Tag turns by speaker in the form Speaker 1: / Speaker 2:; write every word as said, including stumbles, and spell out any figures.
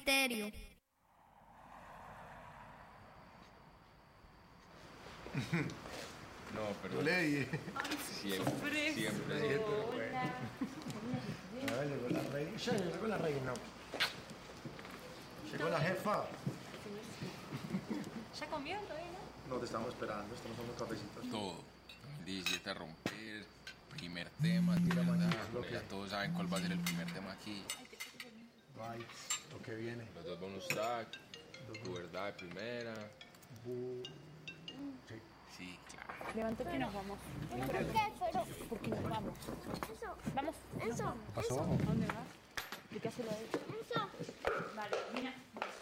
Speaker 1: Estéreo.
Speaker 2: No, pero
Speaker 3: Yo le dije.
Speaker 2: siempre, siempre, siempre.
Speaker 3: Ah, llegó la reina. Ya llegó la reina. Llegó la jefa.
Speaker 4: ¿Ya comió todavía, no?
Speaker 3: No, te estamos esperando, estamos tomando cafecitos.
Speaker 2: Todo. dos mil diecisiete a romper. Primer tema, tira ya todos saben cuál va a ser el primer tema aquí.
Speaker 3: Vibes, lo que viene.
Speaker 2: Los dos bonus track. Tu verdad de primera.
Speaker 3: Bu... Sí.
Speaker 2: Sí, claro.
Speaker 4: Levántate y nos vamos.
Speaker 5: ¿Por qué? Pero...
Speaker 4: ¿Por qué nos vamos?
Speaker 5: Eso.
Speaker 4: Vamos.
Speaker 5: Eso.
Speaker 3: ¿Qué pasó?
Speaker 4: ¿A dónde vas? ¿De qué hace lo de él?
Speaker 5: Eso.
Speaker 4: Vale, mira.